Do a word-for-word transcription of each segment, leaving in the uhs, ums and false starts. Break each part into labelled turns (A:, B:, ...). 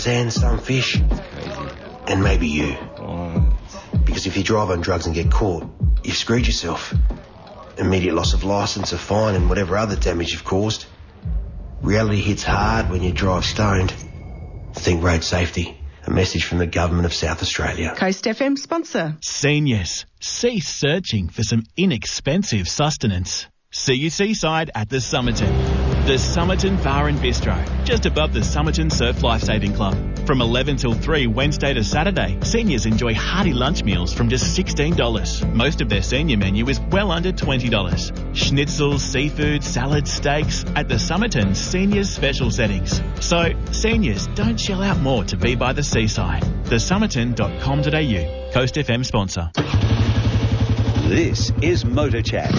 A: drugs and some fish.
B: Crazy.
A: And maybe you.
B: What?
A: Because if you drive on drugs and get caught, you've screwed yourself. Immediate loss of licence, a fine, and whatever other damage you've caused. Reality hits hard when you drive stoned. Think road safety. A message from the Government of South Australia.
C: Coast F M sponsor.
D: Seniors, cease searching for some inexpensive sustenance. See you seaside at the Somerton. The Somerton Bar and Bistro, just above the Somerton Surf Lifesaving Club. From eleven till three Wednesday to Saturday, seniors enjoy hearty lunch meals from just sixteen dollars. Most of their senior menu is well under twenty dollars. Schnitzels, seafood, salads, steaks at the Somerton Seniors Special Settings. So, seniors, don't shell out more to be by the seaside. the somerton dot com dot a u. Coast F M sponsor.
E: This is Motor Chat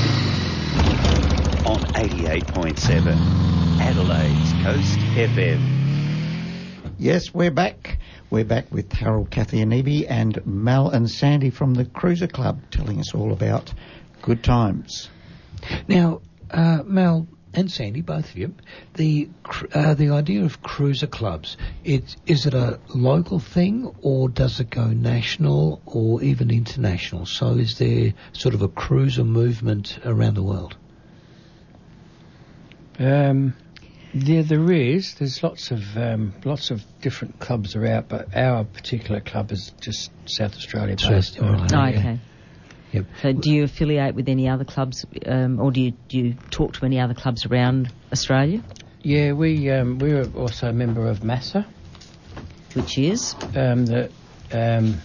E: on eighty-eight point seven Adelaide's Coast F M.
F: Yes, we're back. We're back with Harold, Kathy and Evie and Mel and Sandy from the Cruiser Club telling us all about good times.
G: Now, uh, Mel and Sandy, both of you, the uh, the idea of cruiser clubs, it, is it a local thing or does it go national or even international? So is there sort of a cruiser movement around the world?
H: Um, yeah, there is. There's lots of um, lots of different clubs are out, but our particular club is just South Australia based.
G: Oh,
I: okay.
G: Yep.
I: So do you affiliate with any other clubs, um, or do you, do you talk to any other clubs around Australia?
H: Yeah, we um, we're also a member of MASA,
I: which is
H: um, the um,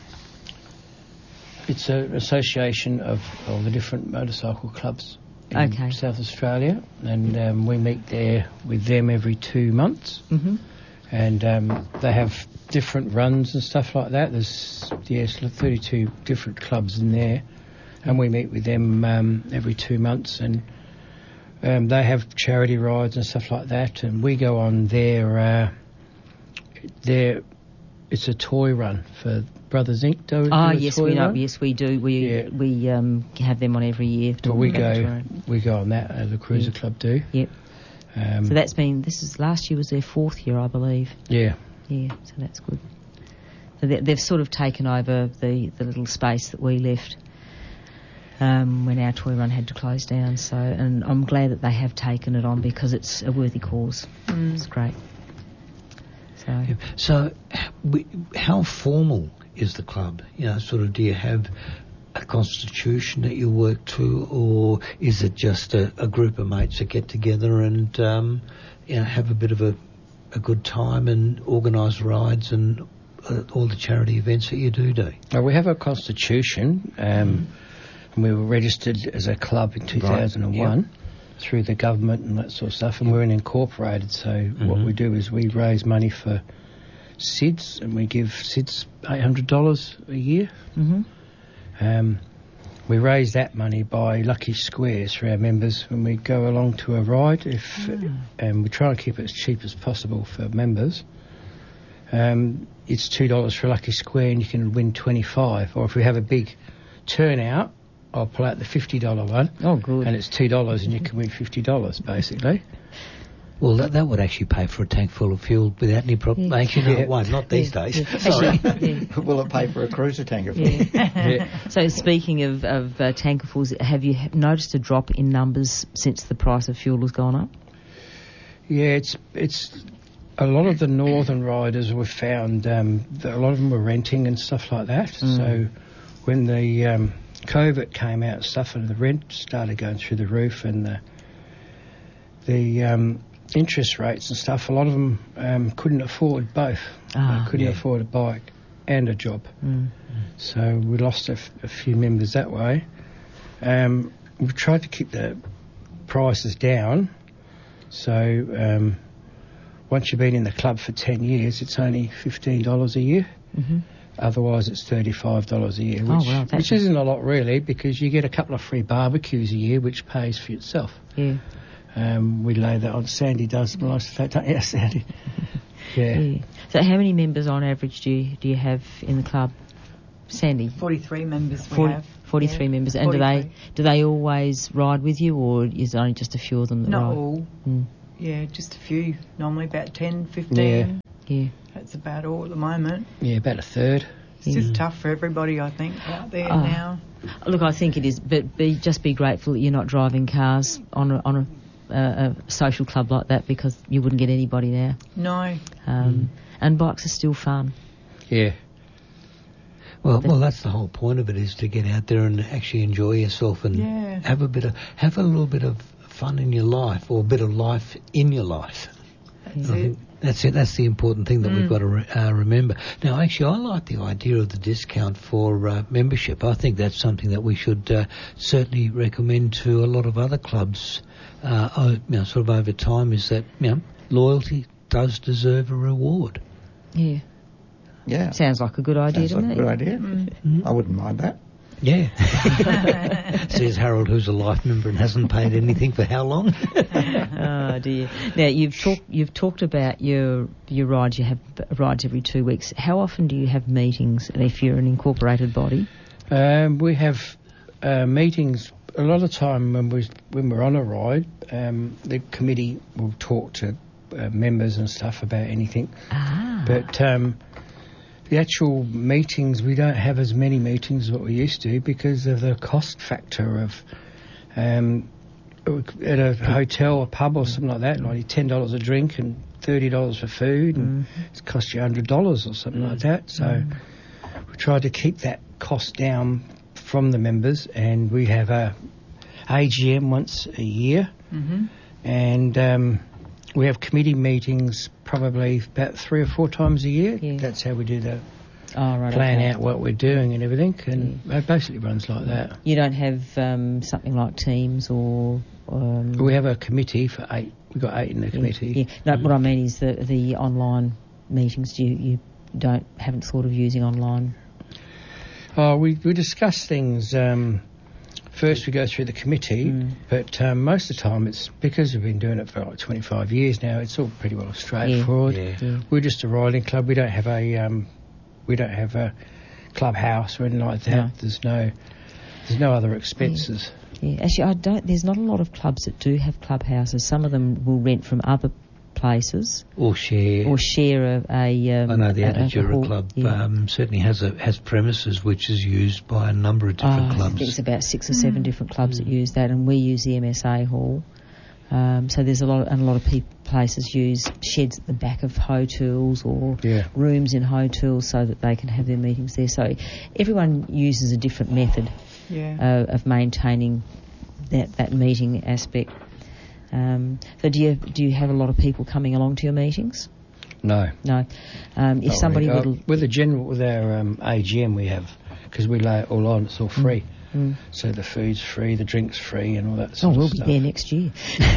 H: it's an association of all the different motorcycle clubs in
I: okay.
H: South Australia, and um, we meet there with them every two months,
I: mm-hmm.
H: and um, they have different runs and stuff like that. There's yes, thirty-two different clubs in there. And we meet with them um, every two months, and um, they have charity rides and stuff like that. And we go on their uh, their it's a toy run for Brothers Incorporated. Do,
I: oh
H: do
I: yes,
H: toy
I: we know.
H: run?
I: Yes, we do. We
H: yeah.
I: we um, have them on every year.
H: But we go we go on that. Uh, the Cruiser
I: yeah.
H: Club do.
I: Yep.
H: Um,
I: so that's been this is last year was their fourth year, I believe.
H: Yeah.
I: Yeah. So that's good. So they, they've sort of taken over the the little space that we left. Um, when our toy run had to close down, so and I'm glad that they have taken it on because it's a worthy cause. Mm. It's great. So,
G: yeah. so we, how formal is the club? You know, sort of, do you have a constitution that you work to, or is it just a, a group of mates that get together and um, you know have a bit of a, a good time and organise rides and uh, all the charity events that you do do?
H: Well, we have a constitution. Um, mm. And we were registered as a club in two thousand one right. yep. through the government and that sort of stuff, and yep. we're an incorporated, so mm-hmm. what we do is we raise money for S I D S, and we give S I D S eight hundred dollars a year.
I: Mm-hmm.
H: Um, we raise that money by lucky squares for our members when we go along to a ride, if mm. and we try and keep it as cheap as possible for members. Um, it's two dollars for a lucky square and you can win twenty-five, or if we have a big turnout, I'll pull out the fifty dollars one.
I: Oh, good.
H: And it's two dollars and you can win fifty dollars, basically.
G: Well, that, that would actually pay for a tank full of fuel without any problem.
I: Yeah.
G: Actually, no, yeah. it won't, not these
I: yeah.
G: days.
I: Yeah.
G: Sorry.
I: Actually, yeah.
F: Will it pay for a cruiser tank of fuel?
I: Yeah.
H: yeah.
I: So speaking of, of uh, tanker fulls, have you noticed a drop in numbers since the price of fuel has gone up?
H: Yeah, it's it's a lot of the northern riders were found, um, that a lot of them were renting and stuff like that.
I: Mm.
H: So when the um, COVID came out and stuff, and the rent started going through the roof, and the the um, interest rates and stuff, a lot of them um, couldn't afford both.
I: Ah,
H: they couldn't
I: yeah.
H: afford a bike and a job.
I: Mm.
H: So we lost a, f- a few members that way. Um, we've tried to keep the prices down. So um, once you've been in the club for ten years, it's only fifteen dollars a year.
I: Mm-hmm.
H: Otherwise, it's thirty-five dollars a year, which,
I: oh, well,
H: which isn't a lot really, because you get a couple of free barbecues a year, which pays for itself.
I: Yeah.
H: Um, we lay that on. Sandy does most of that, don't you, Sandy? yeah.
I: yeah. So how many members on average do you, do you have in the club, Sandy?
C: forty-three members we
I: forty,
C: have.
I: forty-three yeah. members. And
C: forty-three.
I: do they do they always ride with you, or is it only just a few of them that
C: Not
I: ride?
C: all.
I: Mm.
C: Yeah, just a few. Normally about ten, fifteen.
H: Yeah.
I: Yeah.
C: That that's about all at the moment.
H: Yeah, about a third.
C: It's just tough for everybody, I think, out there
I: Oh.
C: now.
I: Look, I think it is, but be, just be grateful that you're not driving cars on a, on a, uh, a social club like that, because you wouldn't get anybody now.
C: No.
I: Um, And bikes are still fun.
H: Yeah.
G: Well, well, that's the whole point of it, is to get out there and actually enjoy yourself and
C: Yeah.
G: have a bit of have a little bit of fun in your life, or a bit of life in your life.
C: That's
G: I
C: it.
G: think that's it. That's the important thing that
C: Mm.
G: we've got to re- uh, remember. Now, actually, I like the idea of the discount for uh, membership. I think that's something that we should uh, certainly recommend to a lot of other clubs. Uh, oh, you know, sort of over time, is that, you know, loyalty does deserve a reward.
I: Yeah.
F: Yeah.
I: Sounds like a good idea
F: Sounds
I: to
F: like
I: me.
F: a good idea.
C: Mm.
F: I wouldn't mind that.
G: Yeah. Says Harold, who's a life member and hasn't paid anything for how long?
I: Oh dear. Now you've talked you've talked about your your rides. You have rides every two weeks. How often do you have meetings if you're an incorporated body?
H: Um, we have uh, meetings a lot of time when we when we're on a ride. Um, the committee will talk to uh, members and stuff about anything.
I: Ah.
H: But um, the actual meetings, we don't have as many meetings as what we used to, because of the cost factor of um, at a hotel or pub or something like that, like ten dollars a drink and thirty dollars for food, and it costs you one hundred dollars or something like that. So we try to keep that cost down from the members, and we have a A G M once a year,
C: Mm-hmm.
H: and um, we have committee meetings probably about three or four times a year.
I: Yeah.
H: That's how we do the
I: Oh, right.
H: plan
I: okay.
H: out what we're doing and everything, and it basically runs like that.
I: You don't have um, something like Teams or. Um,
H: We have a committee for eight. We've got eight in the committee.
I: Yeah. No, what I mean is the the online meetings. You you don't haven't thought of using online.
H: Oh, we we discuss things. Um, first, we go through the committee,
I: Mm.
H: but um, most of the time, it's because we've been doing it for like twenty-five years now. It's all pretty well straightforward.
G: Yeah.
I: Yeah.
H: We're just a riding club. We don't have a um, we don't have a clubhouse or anything like that.
I: No.
H: There's no there's no other expenses.
I: Yeah, actually, I don't. There's not a lot of clubs that do have clubhouses. Some of them will rent from other places
G: Or share.
I: or share a. a um,
G: I know the
I: a- a
G: Attajura
I: hall.
G: Club
I: Yeah.
G: um, certainly has a has premises which is used by a number of different
I: Oh, I think
G: clubs.
I: it's about six or seven different clubs that use that, and we use the M S A hall. Um, so there's a lot, of, and a lot of people, places use sheds at the back of hotels or
H: Yeah.
I: rooms in hotels so that they can have their meetings there. So everyone uses a different method
C: Yeah.
I: uh, of maintaining that that meeting aspect. Um, so do you do you have a lot of people coming along to your meetings?
H: No.
I: No. Um, if
H: Not
I: somebody
H: really. Uh,
I: would,
H: with the general with our um, A G M we have, because we lay it all on, it's all free.
I: Mm.
H: So the food's free, the drink's free, and all that
I: oh,
H: sort
I: we'll
H: of
I: be
H: stuff.
I: there next year.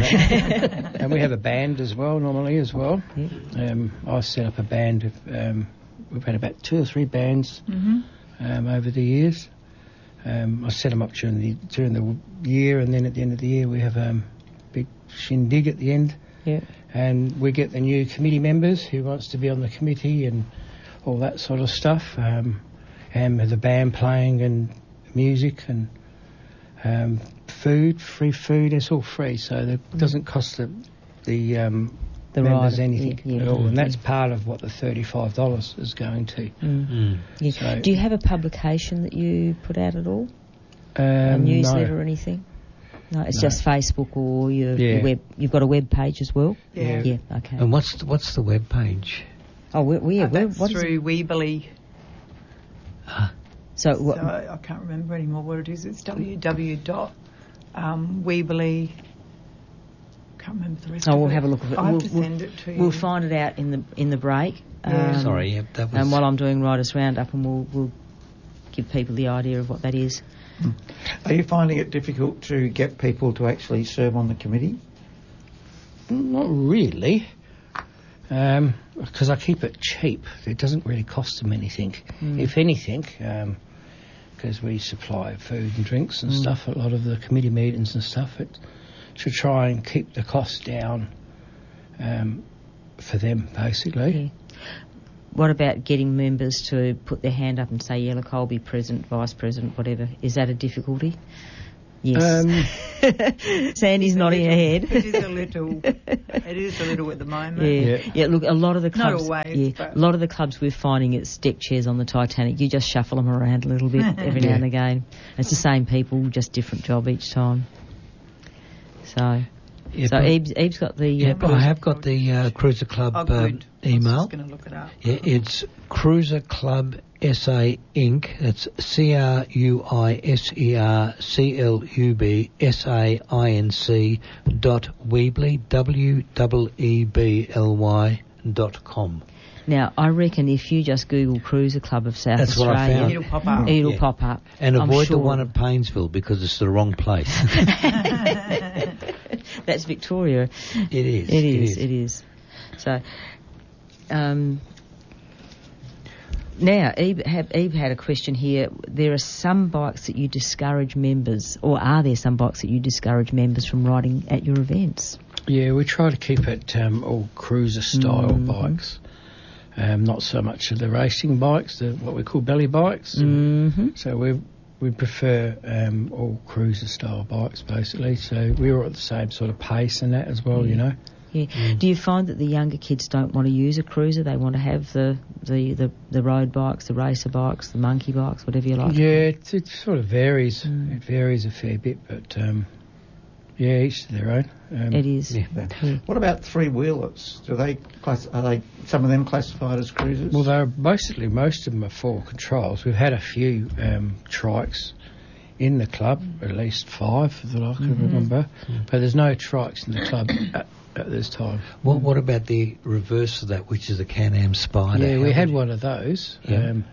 H: And we have a band as well, normally as well.
I: Yeah.
H: Um, I set up a band. Of, um, we've had about two or three bands
C: Mm-hmm.
H: um, over the years. Um, I set them up during the during the year, and then at the end of the year we have a um, big shindig at the end.
I: Yeah.
H: And we get the new committee members who wants to be on the committee and all that sort of stuff. Um, and with the band playing and music and um, food, free food, it's all free, so it doesn't cost the, the um,
I: The
H: members
I: rider,
H: anything
I: yeah, yeah.
H: at all. And that's
I: Yeah.
H: part of what the thirty-five dollars is going to.
I: Mm.
G: Mm.
I: Yeah.
H: So-
I: Do you have a publication that you put out at all?
H: Um,
I: a newsletter
H: no.
I: or anything? No, it's
H: No.
I: just Facebook or your,
H: Yeah.
I: your web. You've got a web page as well.
C: Yeah.
I: Yeah. Okay.
G: And what's the, what's the web page?
I: oh, we we
C: Uh,
I: we're,
C: that's
I: what is it?
C: through Weebly.
I: So what?
C: So I can't remember anymore what it is. It's www dot weebly. Can't remember the rest
I: Oh,
C: of
I: we'll
C: it.
I: have a look at it.
C: I have
I: we'll,
C: to
I: we'll-
C: send it to you.
I: We'll find it out in the in the break.
C: Yeah.
I: Um,
G: Sorry, yeah, that was.
I: And while I'm doing Riders Roundup, and we'll we'll give people the idea of what that is.
F: Are you finding it difficult to get people to actually serve on the committee?
H: Not really, because I keep it cheap. It doesn't really cost them anything. If anything, because we supply food and drinks and stuff at a lot of the committee meetings and stuff, it, to try and keep the cost down um, for them, basically.
I: Yeah. What about getting members to put their hand up and say, yeah, look, I'll be president, vice president, whatever? Is that a difficulty? Yes.
H: Um,
I: Sandy's nodding her head.
C: It is a little. It is a little at the moment.
I: Yeah.
H: Yeah.
I: yeah, Look, a lot of the
C: Not
I: clubs.
C: always,
I: yeah,
C: but-
I: a lot of the clubs we're finding it's deck chairs on the Titanic. You just shuffle them around a little bit every now
H: Yeah.
I: and again. It's the same people, just different job each time. So,
G: Yeah,
I: so
G: but-
I: Eve's, Eve's got the.
G: Yeah,
I: Uh,
G: but I have got the uh, Cruiser Club
C: Oh,
G: uh,
C: good. I was
G: email.
C: just going to look it up.
G: Yeah, it's Cruiser Club S A Incorporated. It's C R U I S E R C L U B S A I N C dot Weebly, W E E B L Y dot com.
I: Now, I reckon if you just Google Cruiser Club of South
G: That's what I
I: Australia,
G: found.
C: It'll pop up.
I: it'll
G: Yeah.
I: pop up.
G: And
I: I'm
G: avoid
I: sure.
G: the one at Paynesville because it's the wrong place.
I: That's Victoria.
G: It is.
I: It is. It is. So, um, now Eve, have, Eve had a question here. There are some bikes that you discourage members, or are there some bikes that you discourage members from riding at your events?
H: yeah, we try to keep it um, all cruiser style
I: Mhm.
H: bikes. Um, not so much of the racing bikes, the what we call belly bikes.
I: Mm-hmm.
H: So we we prefer um, all cruiser style bikes basically. So we're all at the same sort of pace and that as well, you know.
I: Yeah. Do you find that the younger kids don't want to use a cruiser? They want to have the, the, the, the road bikes, the racer bikes, the monkey bikes, whatever you like.
H: Yeah, it, it sort of varies.
I: Mm.
H: It varies a fair bit, but um, yeah, each to their own. Um,
I: It is.
G: Yeah.
I: Yeah.
F: What about three wheelers? Do they class? Are they some of them classified as cruisers?
H: Well, they're basically most of them are four controls. We've had a few um, trikes in the club, at least five that I can remember, but there's no trikes in the club at, at this time.
G: What, what about the reverse of that, which is the Can-Am Spider?
H: Yeah,
G: How
H: we had
G: would you-
H: one of those.
G: Yeah.
H: Um,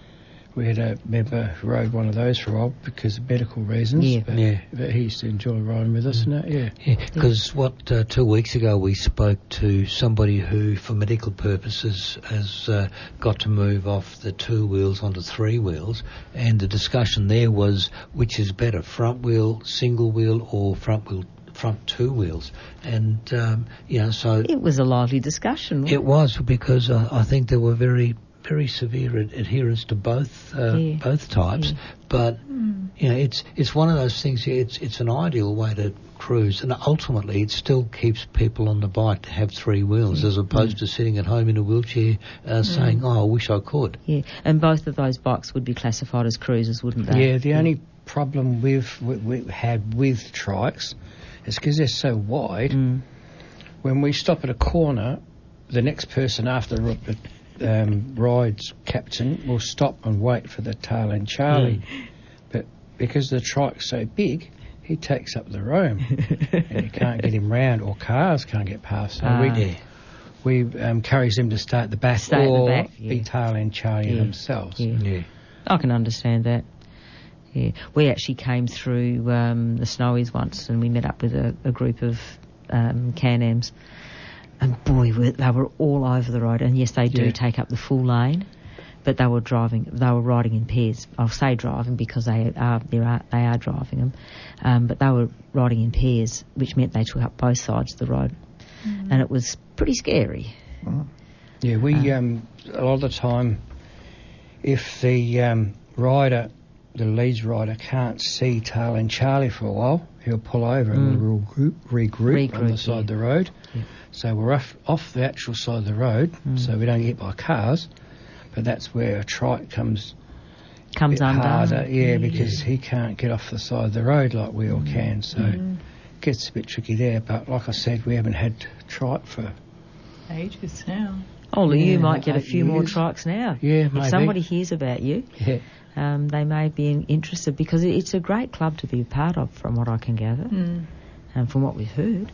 H: we had a member who rode one of those for a while because of medical reasons.
I: Yeah.
H: But,
G: Yeah.
H: but he used to enjoy riding with us and that, yeah.
G: Yeah, because what uh, two weeks ago we spoke to somebody who, for medical purposes, has uh, got to move off the two wheels onto three wheels, and the discussion there was which is better, front wheel, single wheel, or front wheel, front two wheels, and um, you know, so
I: It was a lively discussion. Wasn't
G: it was because uh, I think there were very. Very severe ad- adherence to both uh,
I: Yeah.
G: both types,
I: Yeah.
G: but you know it's it's one of those things. It's it's an ideal way to cruise, and ultimately it still keeps people on the bike to have three wheels, as opposed to sitting at home in a wheelchair uh, saying, "Oh, I wish I could."
I: Yeah, and both of those bikes would be classified as cruisers, wouldn't they?
H: Yeah, the only problem we've, we, we had with trikes is because they're so wide,
I: Mm.
H: when we stop at a corner, the next person after the um, ride's captain will stop and wait for the tail end Charlie. But because the trike's so big, he takes up the room and you can't get him round, or cars can't get past. So
I: Ah.
H: we,
G: Yeah.
H: we um, encourage them to stay at the back
I: Stay at the
H: or
I: back, yeah.
H: be tail end Charlie
I: Yeah.
H: themselves.
I: Yeah.
G: Yeah.
I: I can understand that. Yeah, we actually came through um, the Snowies once, and we met up with a, a group of um, Can-Ams, and boy, were, they were all over the road. And yes, they do
H: Yeah.
I: take up the full lane, but they were driving. They were riding in pairs. I'll say driving because they are they are they are driving them, um, but they were riding in pairs, which meant they took up both sides of the road, and it was pretty scary.
H: Yeah, we um, a lot of the time, if the um, rider, the leads rider, can't see tail end Charlie for a while, he'll pull over and we'll regroup, regroup, on the
I: Regroup,
H: side
I: yeah.
H: of the road.
I: Yeah.
H: So we're off, off the actual side of the road, so we don't get by cars. But that's where a trike comes a
I: Comes
H: bit
I: undone.
H: harder, yeah, because he can't get off the side of the road like we all can. So it gets a bit tricky there. But like I said, we haven't had trike for
C: Ages now.
I: Oh,
H: Yeah,
I: you might get a
H: eight
I: few more
H: years.
I: trikes now.
H: Yeah,
I: If
H: maybe.
I: somebody hears about you,
H: yeah.
I: um, they may be in- interested, because it- it's a great club to be a part of, from what I can gather,
C: Mm.
I: and from what we've heard.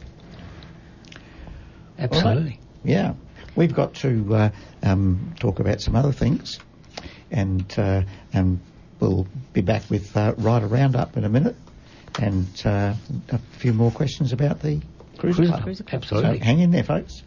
G: Absolutely.
F: Yeah, we've got to uh, um, talk about some other things, and uh, and we'll be back with uh, Rider Roundup in a minute, and uh, a few more questions about the Cruise
G: Cruise
F: Club.
G: Club,
F: So
G: absolutely.
F: hang in there, folks.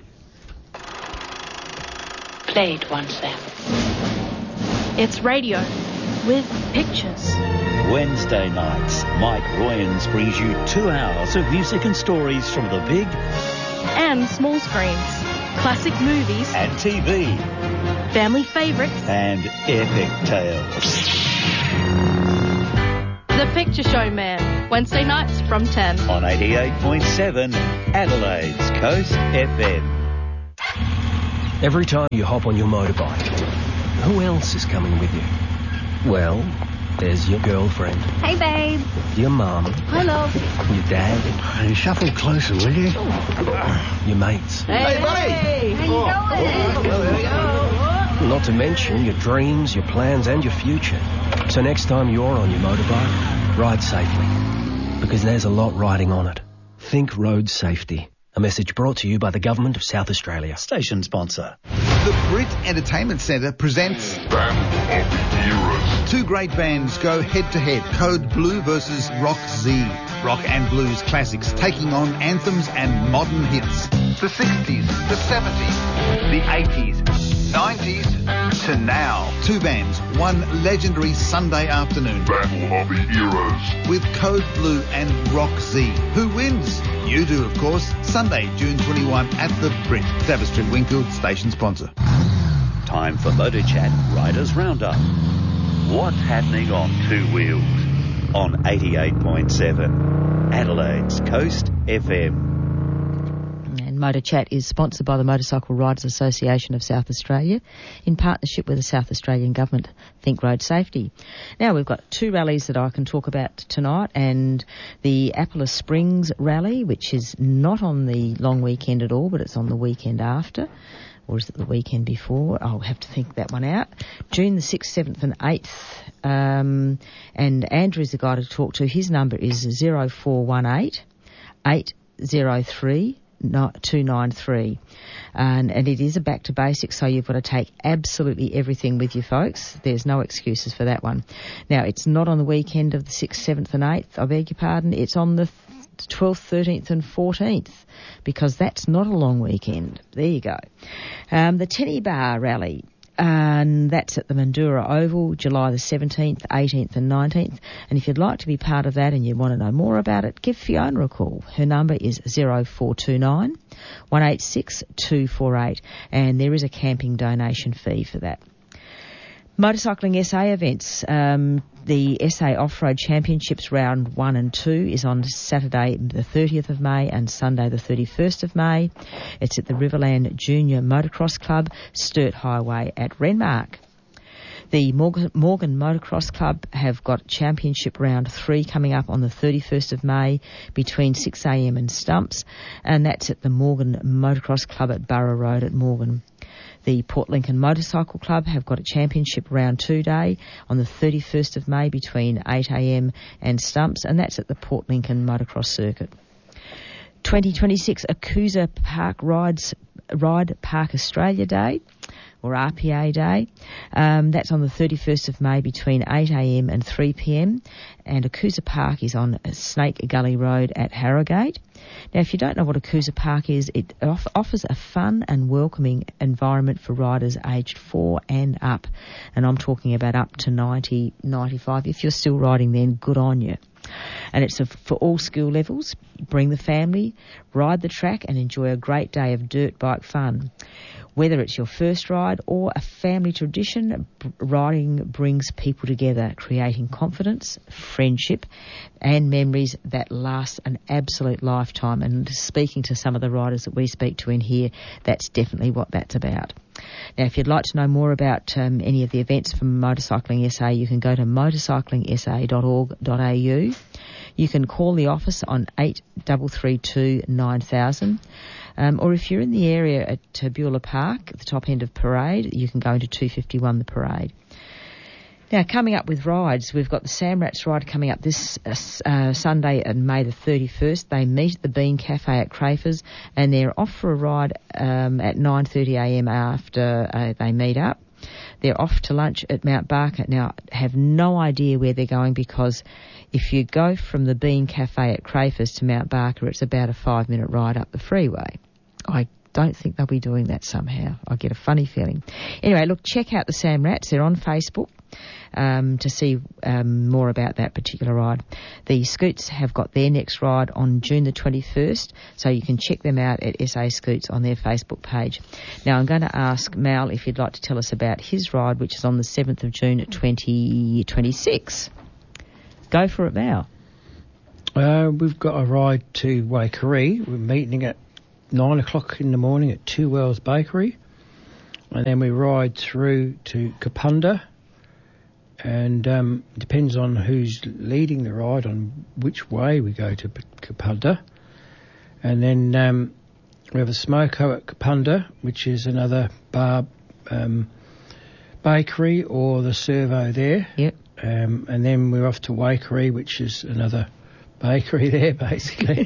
B: Played once then. It's radio with pictures.
E: Wednesday nights, Mike Royans brings you two hours of music and stories from the big
B: And small screens. Classic movies.
E: and T V
B: Family favourites.
E: and epic tales.
B: The Picture Show Man, Wednesday nights from ten.
E: On eighty-eight point seven, Adelaide's Coast F M.
J: Every time you hop on your motorbike, who else is coming with you? Well, there's your girlfriend.
K: Hey, babe.
J: Your mum.
K: Hi, love.
J: Your dad.
L: Hey, shuffle closer, will you?
J: Your mates.
K: Hey, hey buddy. How you going?
J: Oh, there you go. Not to mention your dreams, your plans and your future. So next time you're on your motorbike, ride safely. Because there's a lot riding on it. Think road safety. A message brought to you by the Government of South Australia.
E: Station sponsor.
M: The Brit Entertainment Centre presents Battle of the Eras. Two great bands go head-to-head. Code Blue versus Rock Z. Rock and blues classics taking on anthems and modern hits. The sixties, the seventies, the eighties, nineties to now. Two bands, one legendary Sunday afternoon. Battle of the Eras. With Code Blue and Rock Z. Who wins? You do, of course. Sunday, June twenty-first at the Brit. Davis Street, Wingfield, station sponsor.
E: Time for Motor Chat Riders Roundup. What's happening on two wheels? On eighty-eight point seven, Adelaide's Coast F M.
I: And Motor Chat is sponsored by the Motorcycle Riders Association of South Australia in partnership with the South Australian Government. Think road safety. Now we've got two rallies that I can talk about tonight, and the Apple Springs rally, which is not on the long weekend at all, but it's on the weekend after. Or is it the weekend before? I'll have to think that one out. June the sixth, seventh and eighth. Um, and Andrew's the guy to talk to. His number is zero four one eight, eight zero three, two nine three. And, and it is a back to basics, so you've got to take absolutely everything with you, folks. There's no excuses for that one. Now, it's not on the weekend of the sixth, seventh and eighth, I beg your pardon. It's on the twelfth, thirteenth and fourteenth, because that's not a long weekend. There you go. Um, the Tenny Bar Rally, and that's at the Mandurah Oval, July the seventeenth, eighteenth and nineteenth. And if you'd like to be part of that and you want to know more about it, give Fiona a call. Her number is zero four two nine, one eight six, two four eight, and there is a camping donation fee for that. Motorcycling S A events. Um, the S A Off-Road Championships Round one and two is on Saturday the thirtieth of May and Sunday the thirty-first of May. It's at the Riverland Junior Motocross Club, Sturt Highway at Renmark. The Morgan, Morgan Motocross Club have got Championship Round three coming up on the thirty-first of May between six a m and Stumps, and that's at the Morgan Motocross Club at Burra Road at Morgan. The Port Lincoln Motorcycle Club have got a Championship Round two day on the thirty-first of May between eight a m and Stumps, and that's at the Port Lincoln Motocross Circuit. twenty twenty-six Akusa Park Rides, Ride Park Australia Day, or R P A Day. Um, that's on the thirty-first of May between eight a m and three p m, and Akusa Park is on Snake Gully Road at Harrogate. Now, if you don't know what Akusa Park is, it off- offers a fun and welcoming environment for riders aged four and up. And I'm talking about up to ninety, ninety-five. If you're still riding then, good on you. And it's a, for all skill levels. Bring the family, ride the track and enjoy a great day of dirt bike fun. Whether it's your first ride or a family tradition, b- riding brings people together, creating confidence, friendship and memories that last an absolute lifetime. And speaking to some of the riders that we speak to in here, that's definitely what that's about. Now, if you'd like to know more about um, any of the events from Motorcycling S A, you can go to motorcycling s a dot org dot a u. You can call the office on eight three three two nine thousand. Um, or if you're in the area at uh, Beulah Park, at the top end of Parade, you can go into two fifty-one the Parade. Now, coming up with rides, we've got the Sam Rats ride coming up this uh, uh, Sunday on May the thirty-first. They meet at the Bean Cafe at Crafers, and they're off for a ride um, at nine thirty a m after uh, they meet up. They're off to lunch at Mount Barker. Now, have no idea where they're going, because if you go from the Bean Cafe at Crafers to Mount Barker, it's about a five-minute ride up the freeway. I don't think they'll be doing that somehow. I get a funny feeling. Anyway, look, check out the Sam Rats. They're on Facebook um, to see um, more about that particular ride. The Scoots have got their next ride on June the twenty-first, so you can check them out at S A Scoots on their Facebook page. Now, I'm going to ask Mal if he'd like to tell us about his ride, which is on the seventh of June at twenty twenty-six. Go for it now.
H: Uh, we've got a ride to Waikerie. We're meeting at nine o'clock in the morning at Two Wells Bakery. And then we ride through to Kapunda. And um, it depends on who's leading the ride on which way we go to Kapunda. And then um, we have a smoko at Kapunda, which is another bar um, bakery or the servo there.
I: Yep.
H: Um, and then we're off to Waikerie, which is another bakery there, basically.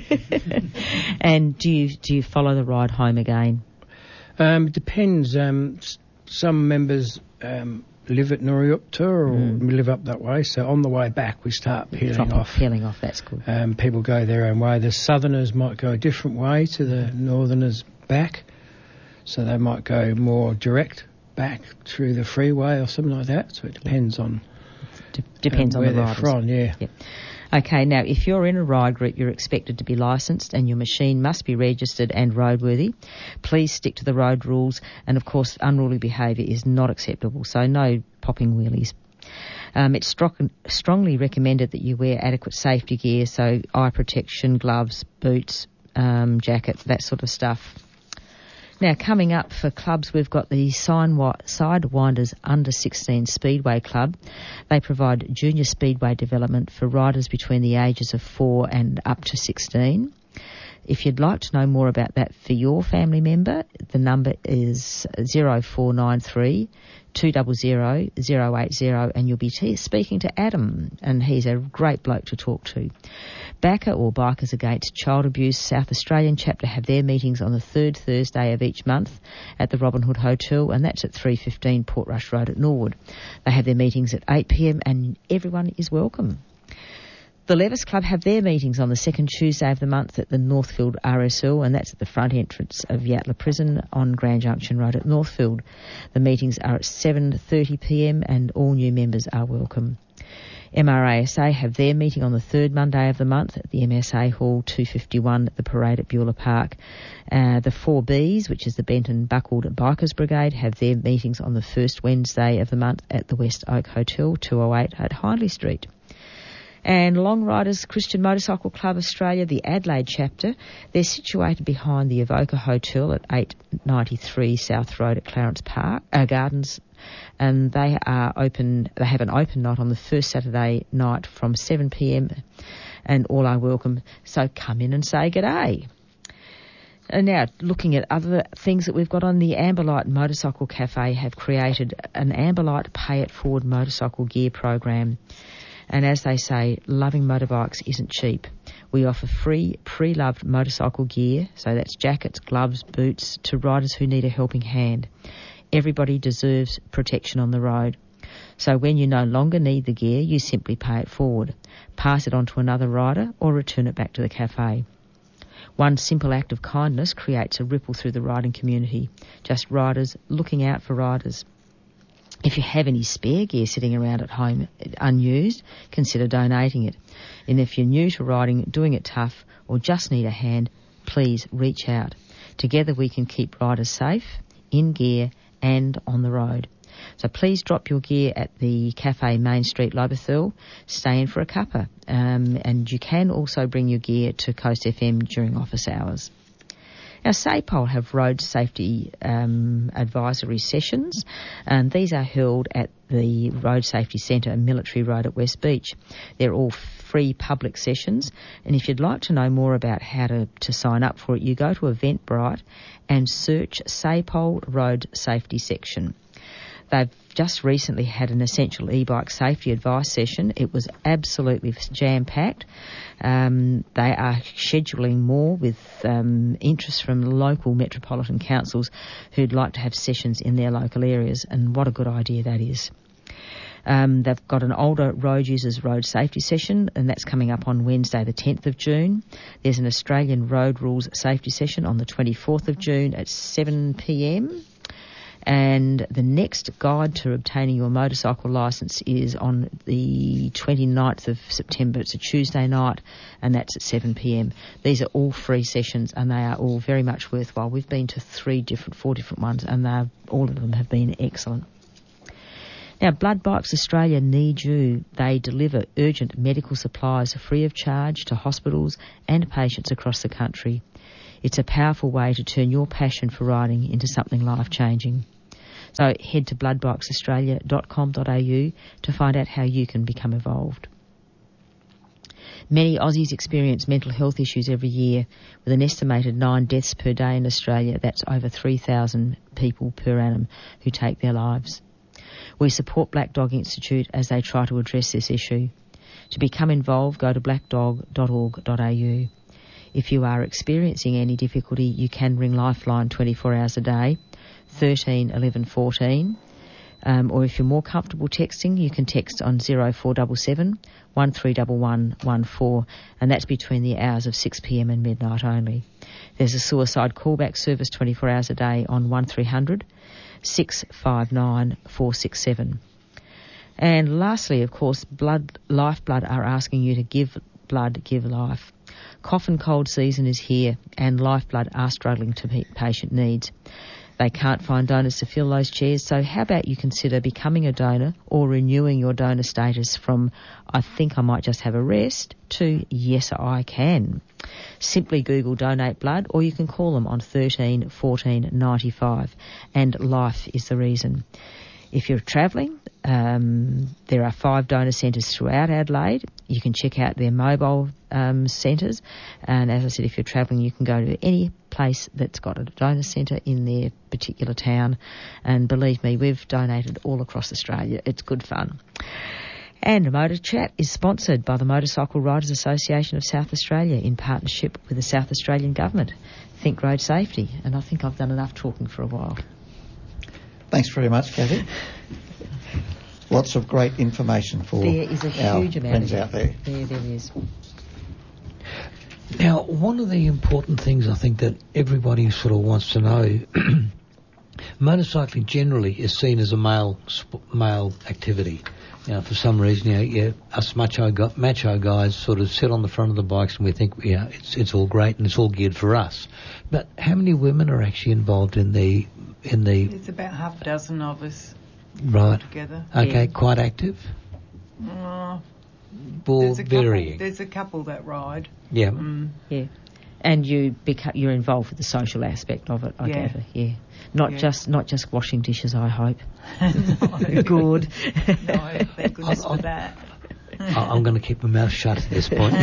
I: And do you do you follow the ride home again?
H: Um, it depends. Um, s- some members um, live at Norriupta or
I: Mm.
H: live up that way, so on the way back we start peeling
I: Drop
H: off.
I: Peeling off, that's good.
H: Um, people go their own way. The southerners might go a different way to the northerners back, so they might go more direct back through the freeway or something like that. So it depends on
I: D- depends
H: um,
I: on
H: where
I: the
H: they're
I: riders.
H: from. Yeah.
I: Yep. Okay, now if you're in a ride group, you're expected to be licensed and your machine must be registered and roadworthy. Please stick to the road rules, and of course unruly behaviour is not acceptable, so no popping wheelies. Um, it's stro- strongly recommended that you wear adequate safety gear, so eye protection, gloves, boots, um, jacket, that sort of stuff. Now, coming up for clubs, we've got the Sidewinders Under sixteen Speedway Club. They provide junior speedway development for riders between the ages of four and up to sixteen. If you'd like to know more about that for your family member, the number is zero four nine three, two zero zero, zero eight zero, and you'll be t- speaking to Adam, and he's a great bloke to talk to. B A C A, or Bikers Against Child Abuse South Australian chapter, have their meetings on the third Thursday of each month at the Robin Hood Hotel, and that's at three fifteen Portrush Road at Norwood. They have their meetings at eight p.m. and everyone is welcome. The Levis Club have their meetings on the second Tuesday of the month at the Northfield R S L, and that's at the front entrance of Yatala Prison on Grand Junction Road at Northfield. The meetings are at seven thirty p.m. and all new members are welcome. M R A S A have their meeting on the third Monday of the month at the M S A Hall two fifty-one at the Parade at Beulah Park. Uh, the four Bs, which is the Benton Buckled Bikers Brigade, have their meetings on the first Wednesday of the month at the West Oak Hotel two oh eight at Hindley Street. And Long Riders Christian Motorcycle Club Australia, the Adelaide chapter, they're situated behind the Evoca Hotel at eight ninety-three South Road at Clarence Park uh, Gardens, and they are open. They have an open night on the first Saturday night from seven p.m. and all are welcome. So come in and say g'day. And now, looking at other things that we've got on, the Amberlight Motorcycle Cafe have created an Amberlight Pay It Forward motorcycle gear program. And as they say, loving motorbikes isn't cheap. We offer free, pre-loved motorcycle gear, so that's jackets, gloves, boots, to riders who need a helping hand. Everybody deserves protection on the road. So when you no longer need the gear, you simply pay it forward, pass it on to another rider, or return it back to the cafe. One simple act of kindness creates a ripple through the riding community. Just riders looking out for riders. If you have any spare gear sitting around at home unused, consider donating it. And if you're new to riding, doing it tough, or just need a hand, please reach out. Together we can keep riders safe, in gear and on the road. So please drop your gear at the Cafe Main Street, Lobethal. Stay in for a cuppa. Um, and you can also bring your gear to Coast F M during office hours. Now, SAPOL have road safety um, advisory sessions, and these are held at the Road Safety Centre, Military Road at West Beach. They're all free public sessions, and if you'd like to know more about how to, to sign up for it, you go to Eventbrite and search SAPOL Road Safety Section. They've just recently had an essential e-bike safety advice session. It was absolutely jam-packed. Um, they are scheduling more with um, interest from local metropolitan councils who'd like to have sessions in their local areas, and what a good idea that is. Um, they've got an older road users road safety session, and that's coming up on Wednesday the tenth of June. There's an Australian road rules safety session on the twenty-fourth of June at seven p.m. And the next guide to obtaining your motorcycle licence is on the twenty-ninth of September. It's a Tuesday night, and that's at seven p.m. These are all free sessions, and they are all very much worthwhile. We've been to three different, four different ones, and they're, all of them have been excellent. Now, Blood Bikes Australia need you. They deliver urgent medical supplies free of charge to hospitals and patients across the country. It's a powerful way to turn your passion for riding into something life-changing. So head to blood bikes australia dot com dot a u to find out how you can become involved. Many Aussies experience mental health issues every year, with an estimated nine deaths per day in Australia. That's over three thousand people per annum who take their lives. We support Black Dog Institute as they try to address this issue. To become involved, go to black dog dot org dot a u. If you are experiencing any difficulty, you can ring Lifeline twenty-four hours a day, thirteen eleven fourteen. Um, or if you're more comfortable texting, you can text on zero four seven seven, one three one one one four, and that's between the hours of six p m and midnight only. There's a suicide callback service twenty-four hours a day on one three hundred, six five nine, four six seven. And lastly, of course, Blood Lifeblood are asking you to give blood, give life. Cough and cold season is here, and Lifeblood are struggling to meet patient needs. They can't find donors to fill those chairs, so how about you consider becoming a donor or renewing your donor status from I think I might just have a rest to yes I can. Simply Google Donate Blood, or you can call them on thirteen fourteen ninety-five, and life is the reason. If you're travelling, um, there are five donor centres throughout Adelaide. You can check out their mobile um, centres. And as I said, if you're travelling, you can go to any place that's got a donor centre in their particular town. And believe me, we've donated all across Australia. It's good fun. And Motor Chat is sponsored by the Motorcycle Riders Association of South Australia in partnership with the South Australian Government. Think road safety. And I think I've done enough talking for a while.
F: Thanks very much, Kathy. Lots of great information for
I: there is a
F: our
I: huge amount
F: friends
I: of
F: out there.
I: There, there is.
G: Now, one of the important things I think that everybody sort of wants to know, motorcycling generally is seen as a male sp- male activity. You know, for some reason, you know, yeah, us macho, gu- macho guys sort of sit on the front of the bikes and we think, yeah, it's it's all great and it's all geared for us. But how many women are actually involved in the in the?
C: There's about half a dozen of us.
G: Right.
C: Together.
G: Okay,
C: Yeah.
G: quite active.
C: Uh,
G: Or
C: there's a
G: varying.
C: Couple, there's a couple that ride.
G: Yeah.
C: Mm.
I: Yeah. And you beca- you're involved with the social aspect of it, I
C: Yeah.
I: gather. Yeah. Not
C: Yeah.
I: just not just washing dishes, I hope.
C: No.
I: Good.
C: No, thank goodness for that.
G: I- I'm going to keep my mouth shut at this point.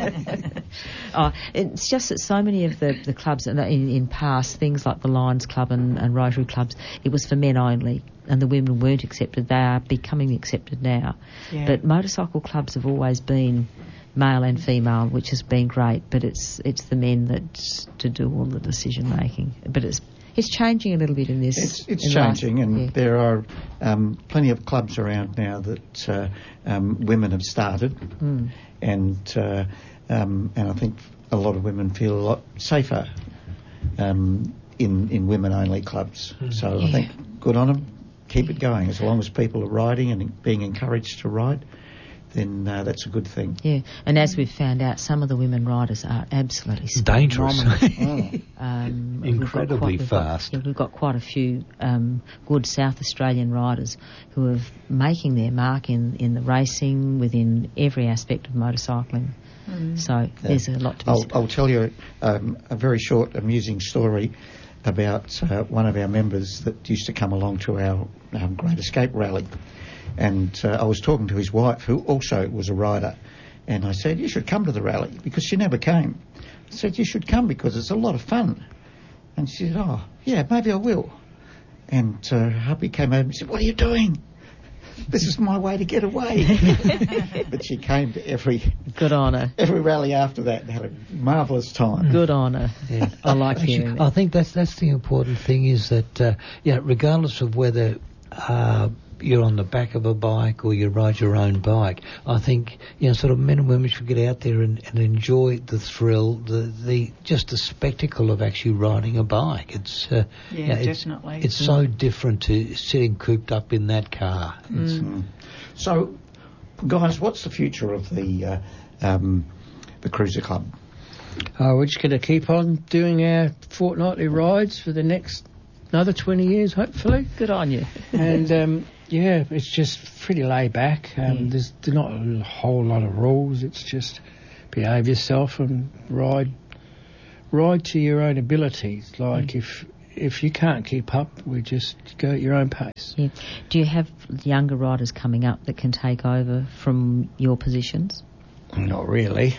I: Oh, it's just that so many of the, the clubs in, in, in past, things like the Lions Club and, and Rotary clubs, it was for men only, and the women weren't accepted. They are becoming accepted now.
C: Yeah.
I: But motorcycle clubs have always been male and female, which has been great, but it's it's the men that to do all the decision making. But it's it's changing a little bit in this.
F: It's, it's
I: in
F: changing,
I: life.
F: and
I: Yeah.
F: there are um, plenty of clubs around now that uh, um, women have started,
I: Mm.
F: and uh, um, and I think a lot of women feel a lot safer um, in in women-only clubs.
G: Mm.
F: So
I: Yeah.
F: I think good on them. Keep it going. As long as people are riding and being encouraged to ride, then uh, that's a good thing.
I: Yeah, and as we've found out, some of the women riders are absolutely
G: Dangerous.
I: phenomenal. um, we've got
G: Incredibly
I: quite- we've got-
G: fast.
I: yeah, we've got quite a few um, good South Australian riders who are making their mark in, in the racing, within every aspect of motorcycling.
C: Mm.
I: So there's a lot to be
F: I'll,
I: said.
F: I'll tell you um, a very short, amusing story about uh, one of our members that used to come along to our um, Great Escape rally. And uh, I was talking to his wife, who also was a rider, and I said, you should come to the rally, because she never came. I said, you should come because it's a lot of fun. And she said, oh, yeah, maybe I will. And uh, hubby came over and said, what are you doing? This is my way to get away. But she came to every
I: Good on her.
F: every rally after that and had a marvellous time.
I: Good on her.
G: Yeah.
I: I like
G: Actually,
I: hearing
G: I
I: that.
G: think that's that's the important thing is that, uh, yeah, regardless of whether uh, you're on the back of a bike or you ride your own bike, I think, you know, sort of men and women should get out there and, and enjoy the thrill, the, the just the spectacle of actually riding a bike. It's uh,
C: Yeah,
G: you know, it's,
C: definitely.
G: It's so different to sitting cooped up in that car. It's,
F: Mm. So, guys, what's the future of the uh, um, the Cruiser Club?
H: Uh, we're just going to keep on doing our fortnightly rides for the next another twenty years, hopefully.
I: Good on you.
H: And um, Yeah, it's just pretty laid back. Um,
I: Yeah.
H: There's not a whole lot of rules. It's just behave yourself and ride ride to your own abilities. Like
I: Mm.
H: if if you can't keep up, we just go at your own pace.
I: Yeah. Do you have younger riders coming up that can take over from your positions?
H: Not really.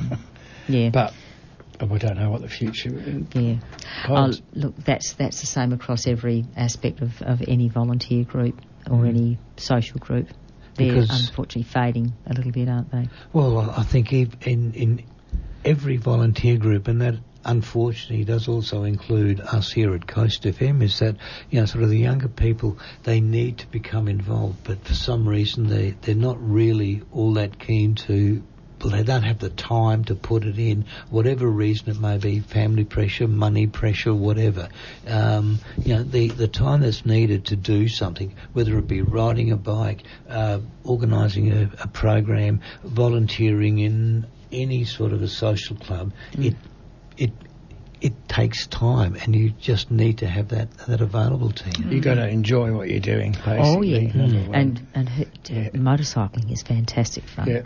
I: Yeah.
H: But we don't know what the future
I: Yeah. Oh,
H: holds.
I: look, that's that's the same across every aspect of, of any volunteer group or
G: Mm.
I: any social group. They're
G: Because-
I: unfortunately fading a little bit, aren't they?
G: Well, I I think ev- in in every volunteer group, and that unfortunately does also include us here at Coast F M, is that, you know, sort of the younger people, they need to become involved, but for some reason they, they're not really all that keen to, well, they don't have the time to put it in, whatever reason it may be, family pressure, money pressure, whatever. Um, you know, the, the time that's needed to do something, whether it be riding a bike, uh, organising a, a program, volunteering in any sort of a social club,
I: Mm.
G: it it it takes time, and you just need to have that that available to you.
H: You got to enjoy what you're doing, basically.
I: Oh yeah,
H: number one.
I: and and h- motorcycling is fantastic fun.
H: Yeah.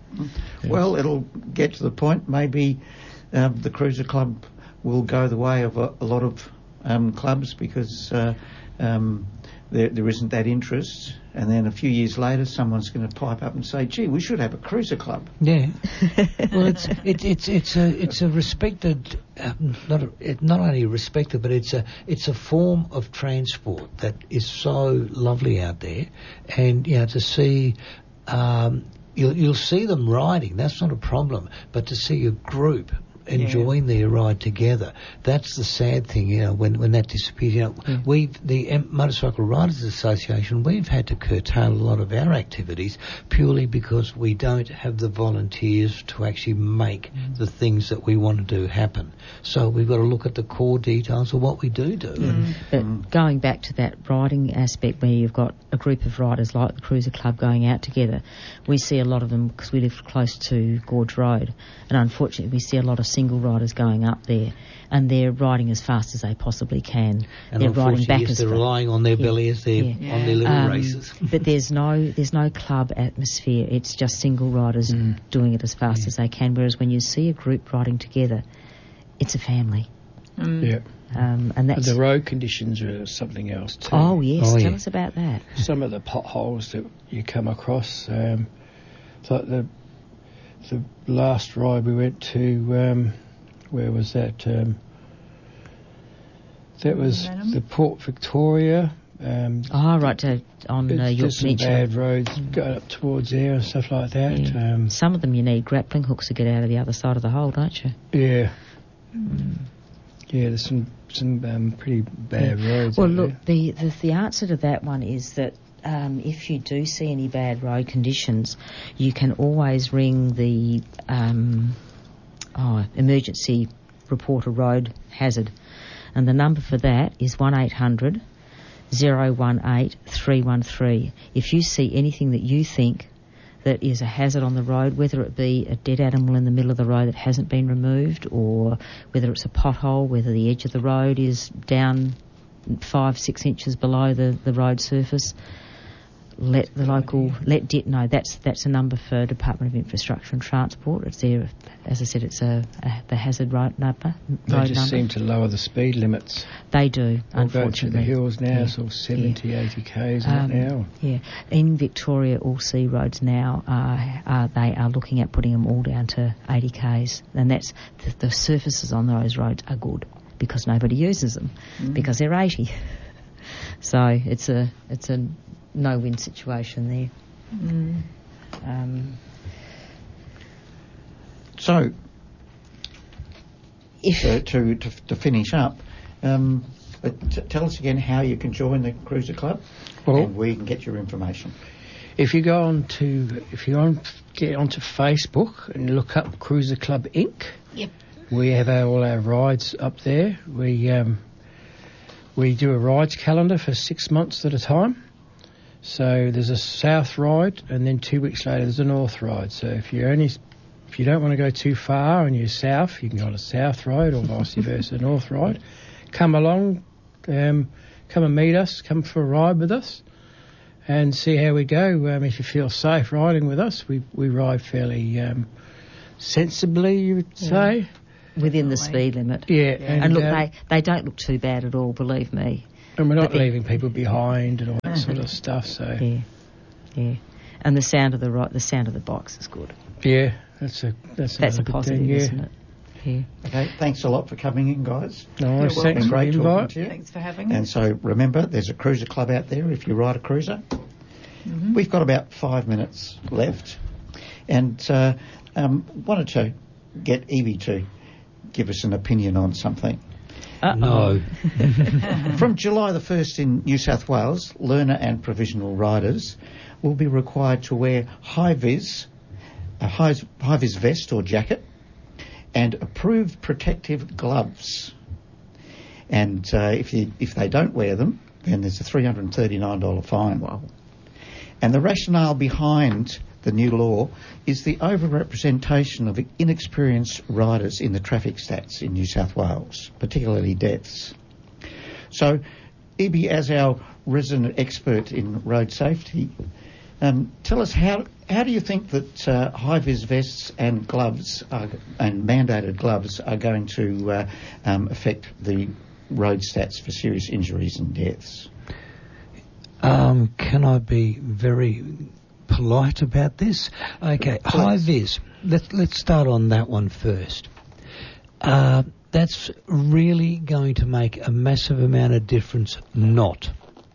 F: Well, it'll get to the point. Maybe um, the Cruiser Club will go the way of a, a lot of um, clubs because uh, um, there, there isn't that interest. And then a few years later, someone's going to pipe up and say, "Gee, we should have a Cruiser Club."
G: Yeah. Well, it's it, it's it's a it's a respected, um, not a, it, not only respected, but it's a it's a form of transport that is so lovely out there, and you know to see. Um, You'll, you'll see them riding, that's not a problem, but to see a group enjoying their ride together, that's the sad thing, you know, when, when that disappears. You know,
I: Yeah.
G: we the M- Motorcycle Riders Association, we've had to curtail a lot of our activities purely because we don't have the volunteers to actually make
I: Mm.
G: the things that we want to do happen. So we've got to look at the core details of what we do do.
I: Mm. But going back to that riding aspect where you've got a group of riders like the Cruiser Club going out together, we see a lot of them because we live close to Gorge Road, and unfortunately we see a lot of single riders going up there, and they're riding as fast as they possibly can.
G: And
I: they're riding
G: unfortunately,
I: back
G: yes,
I: as
G: they're
I: fa-
G: relying on their
I: Yeah,
G: belly as they're
I: yeah.
G: on their little
I: Um,
G: races.
I: But there's no there's no club atmosphere. It's just single riders doing it as fast as they can. Whereas when you see a group riding together, it's a family.
H: Yeah.
I: Um, and
H: But
I: that's
H: the road conditions are something else too.
I: oh yes,
G: Oh,
I: tell
G: yeah.
I: us about that.
H: Some of the potholes that you come across, um, like the the last ride we went to, um, where was that? Um, that was
C: Renham?
H: the Port Victoria. Um,
I: Oh, right, to, on uh,
H: there's
I: your
H: just some
I: peninsula.
H: bad roads going up towards there and stuff like that.
I: Yeah.
H: Um,
I: Some of them you need grappling hooks to get out of the other side of the hole, don't you?
H: yeah. Yeah, there's some some um, pretty bad
I: Yeah.
H: roads.
I: Well,
H: out
I: look,
H: there.
I: the, the the answer to that one is that um, if you do see any bad road conditions, you can always ring the um, oh, emergency report a road hazard, and the number for that is one eight hundred zero one eight three one three. If you see anything that you think that is a hazard on the road, whether it be a dead animal in the middle of the road that hasn't been removed, or whether it's a pothole, whether the edge of the road is down five, six inches below the, the road surface, let the local, let D I T know. That's that's a number for Department of Infrastructure and Transport. It's there, as I said, it's a, a the hazard road number.
H: They
I: road
H: just
I: number.
H: seem to lower the speed limits.
I: They do,
H: Or go through
I: unfortunately.
H: the hills now,
I: Yeah.
H: sort of seventy,
I: Yeah.
H: eighty k's
I: Um,
H: now.
I: Yeah, in Victoria, all C roads now are, are they are looking at putting them all down to eighty k's, and that's the, the surfaces on those roads are good because nobody uses them because they're eighty. So it's a it's a no-win situation there.
C: Mm.
I: Um,
F: So,
I: if
F: uh, to, to to finish up, um, uh, t- tell us again how you can join the Cruiser Club,
H: Well-
F: and where you can get your information.
H: If you go on to, if you on, get onto Facebook and look up Cruiser Club Incorporated,
I: Yep.
H: we have our, all our rides up there. We um, we do a rides calendar for six months at a time. So there's a south ride, and then two weeks later there's a north ride. So if you only, if you don't want to go too far and you're south, you can go on a south ride or vice versa, north ride. Come along, um, come and meet us, come for a ride with us. and see how we go. Um, if you feel safe riding with us, we we ride fairly um, sensibly, you would say.
I: Yeah. Within the speed limit.
H: Yeah.
I: yeah. And,
H: and
I: look,
H: uh,
I: they, they don't look too bad at all, believe me.
H: And we're not
I: but
H: leaving people behind and all that sort of stuff, so...
I: Yeah, yeah. And the sound of the ri- the sound of the box is good.
H: Yeah, that's a that's,
I: that's a
H: good
I: positive,
H: thing, yeah.
I: isn't it? Yeah.
F: Okay, thanks a lot for coming in, guys.
H: Nice, thanks
F: been great
H: for the
F: talking
H: invite.
F: to you.
C: Thanks for having us.
F: And so remember, there's a cruiser club out there if you ride a cruiser.
C: Mm-hmm.
F: We've got about five minutes left, and uh, um, wanted to get Evie to give us an opinion on something.
I: Uh-oh.
G: No.
F: From July the first in New South Wales, learner and provisional riders will be required to wear high-vis, a high, high-vis vest or jacket, and approved protective gloves. And uh, if you, if they don't wear them, then there's a three hundred thirty-nine dollars fine.
I: Wow.
F: And the rationale behind the new law is the overrepresentation of inexperienced riders in the traffic stats in New South Wales, particularly deaths. So, Ibi, as our resident expert in road safety, um, tell us how how do you think that uh, high-vis vests and gloves are, and mandated gloves are going to uh, um, affect the road stats for serious injuries and deaths?
G: Um, can I be very polite about this? Okay, high vis. Let's let's start on that one first. Uh, that's really going to make a massive amount of difference. Not.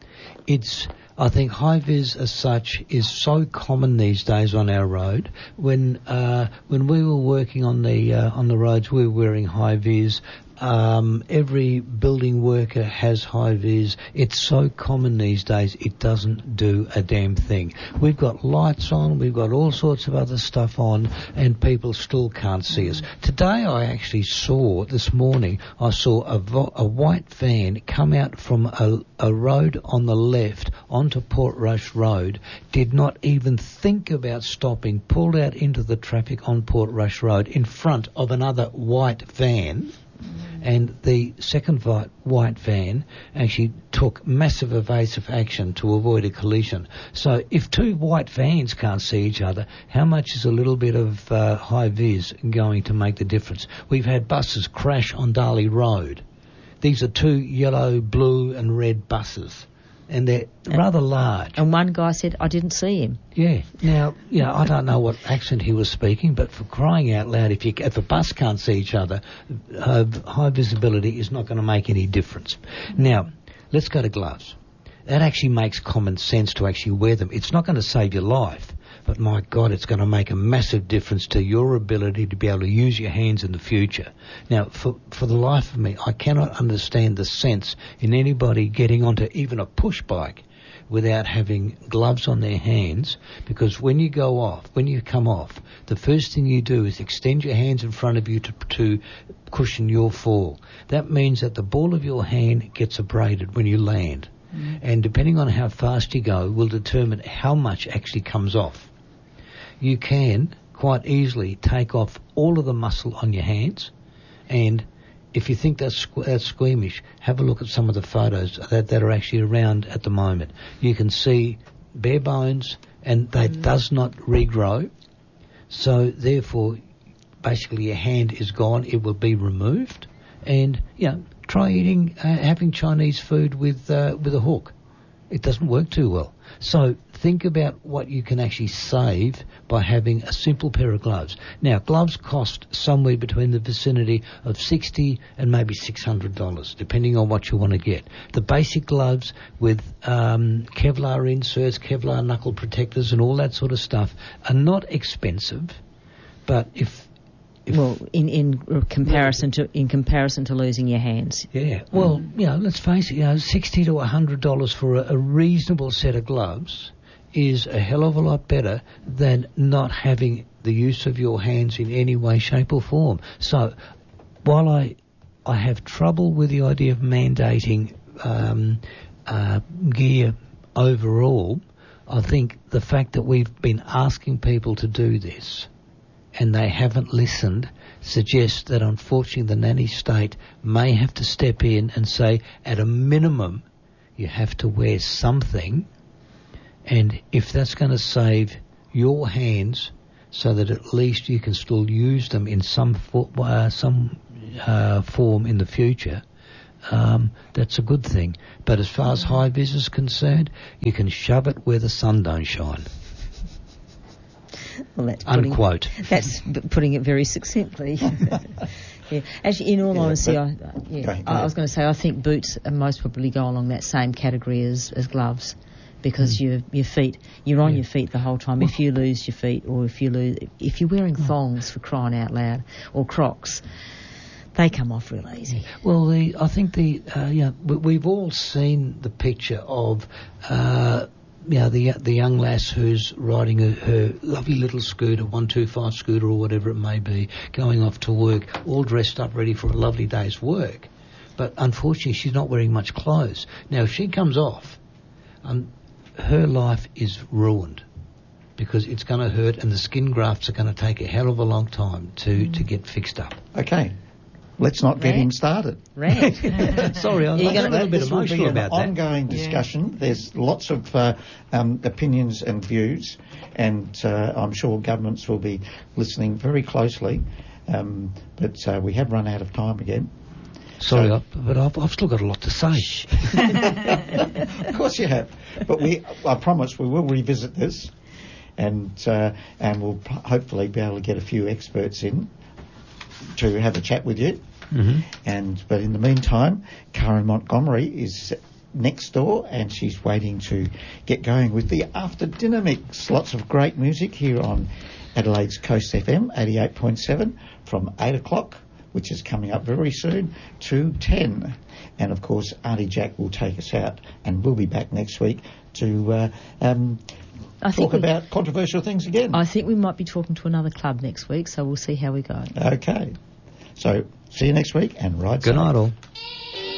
G: It's. I think high vis as such is so common these days on our road. When uh, when we were working on the uh, on the roads, we were wearing high vis. Um, every building worker has high vis. It's so common these days, it doesn't do a damn thing. We've got lights on, we've got all sorts of other stuff on, and people still can't see us. Today I actually saw, this morning, I saw a, vo- a white van come out from a, a road on the left onto Portrush Road, did not even think about stopping, pulled out into the traffic on Portrush Road in front of another white van. And the second vi- white van actually took massive evasive action to avoid a collision. So if two white vans can't see each other, how much is a little bit of uh, high vis going to make the difference? We've had buses crash on Darley Road. These are two yellow, blue and red buses. And they're
I: and,
G: rather large.
I: And one guy said, I didn't see him.
G: Yeah. Now, you know, I don't know what accent he was speaking, but for crying out loud, if you if a bus can't see each other, uh, high visibility is not going to make any difference. Now, let's go to gloves. That actually makes common sense to actually wear them. It's not going to save your life, but my God, it's going to make a massive difference to your ability to be able to use your hands in the future. Now, for for the life of me, I cannot understand the sense in anybody getting onto even a push bike without having gloves on their hands, because when you go off, when you come off, the first thing you do is extend your hands in front of you to, to cushion your fall. That means that the ball of your hand gets abraded when you land. Mm. And depending on how fast you go will determine how much actually comes off. You can quite easily take off all of the muscle on your hands, and if you think that's, that's squeamish, have a look at some of the photos that, that are actually around at the moment. You can see bare bones, and they mm. does not regrow. So therefore, basically your hand is gone. It will be removed. And, you know, try eating, uh, having Chinese food with uh, with a hook. It doesn't work too well. So think about what you can actually save by having a simple pair of gloves. Now, gloves cost somewhere between the vicinity of sixty dollars and maybe six hundred dollars, depending on what you want to get. The basic gloves with um, Kevlar inserts, Kevlar knuckle protectors and all that sort of stuff are not expensive, but if
I: Well, in, in comparison to in comparison to losing your hands.
G: Yeah. Well, mm. you know, let's face it. You know, sixty to a hundred dollars for a, a reasonable set of gloves is a hell of a lot better than not having the use of your hands in any way, shape, or form. So, while I I have trouble with the idea of mandating um, uh, gear overall, I think the fact that we've been asking people to do this, and they haven't listened, suggests that unfortunately the nanny state may have to step in and say, at a minimum, you have to wear something, And if that's going to save your hands so that at least you can still use them in some fo- uh, some uh, form in the future, um, that's a good thing. But as far as high vis is concerned, you can shove it where the sun don't shine.
I: Well, that's
G: Unquote.
I: Putting, that's b- putting it very succinctly. Yeah. Actually, in all
F: Yeah,
I: honesty,
F: but-
I: I, yeah,
F: Go ahead, go
I: I, I
F: ahead.
I: was going to say I think boots are most probably go along that same category as, as gloves, because
G: Mm.
I: your your feet, you're on
G: Yeah.
I: your feet the whole time. If you lose your feet, or if you lose, if you're wearing thongs for crying out loud, or Crocs, they come off real easy.
G: Well, the, I think the uh, yeah we, we've all seen the picture of uh, you know the the young lass who's riding a, her lovely little scooter, one two five scooter or whatever it may be, going off to work, all dressed up, ready for a lovely day's work. But unfortunately, she's not wearing much clothes. Now, if she comes off, um, her life is ruined, because it's going to hurt, and the skin grafts are going to take a hell of a long time to,
I: Mm.
G: to get fixed up.
F: Okay. Let's not get
I: Rant.
F: him started.
I: Rant.
G: Sorry, I, I
I: You're
G: got a
I: gonna-
G: little bit
F: This will be
G: emotional
F: an
G: about that.
F: ongoing discussion. There's lots of uh, um, opinions and views, and uh, I'm sure governments will be listening very closely. Um, but uh, we have run out of time again.
G: Sorry,
F: So-
G: I, but I've, I've still got a lot to say.
F: Of course you have. But we, I promise we will revisit this, and uh, and we'll p- hopefully be able to get a few experts in to have a chat with you.
G: Mm-hmm.
F: And but in the meantime, Karen Montgomery is next door, and she's waiting to get going with the after dinner mix. Lots of great music here on Adelaide's Coast F M eighty-eight point seven from eight o'clock, which is coming up very soon, to ten. And of course, Auntie Jack will take us out, and we'll be back next week to uh, um,
I: I think
F: talk
I: we-
F: about controversial things again.
I: I think we might be talking to another club next week, so we'll see how we go.
F: Okay. So see you next week, and ride
G: Good
F: safe.
G: night, all.